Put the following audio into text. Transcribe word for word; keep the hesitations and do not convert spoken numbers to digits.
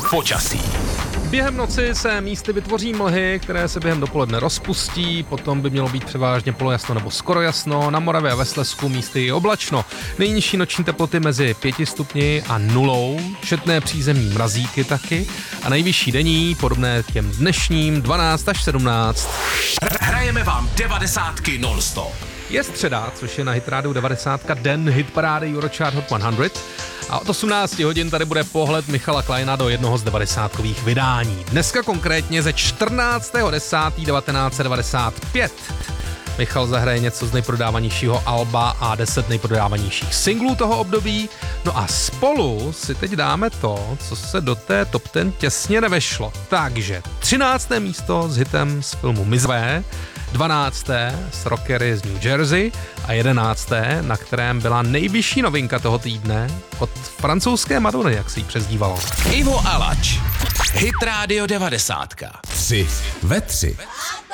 Počasí. Během noci se místy vytvoří mlhy, které se během dopoledne rozpustí, potom by mělo být převážně polojasno nebo skoro jasno, na Moravě a ve Slezsku místy i oblačno. Nejnižší noční teploty mezi pěti stupni a nulou, četné přízemní mrazíky taky a nejvyšší denní, podobné těm dnešním, dvanáct až sedmnáct. Hrajeme vám devadesátky non-stop. Je středa, což je na Hitrádiu devadesát den hitparády Eurochart Hot sto a od osmnácti hodin tady bude pohled Michala Kleina do jednoho z devadesátkových vydání. Dneska konkrétně ze čtrnáctého desátého devatenáct set devadesát pět. Michal zahraje něco z nejprodávanějšího alba a deset nejprodávanějších singlů toho období. No a spolu si teď dáme to, co se do té top deset těsně nevešlo. Takže třinácté místo s hitem z filmu Mizvé, dvanácté s rockery z New Jersey a jedenácté, na kterém byla nejvyšší novinka toho týdne od francouzské Madony, jak se jí přezdívalo. Ivo Alač. Hit Radio devadesátka. Tři ve tři.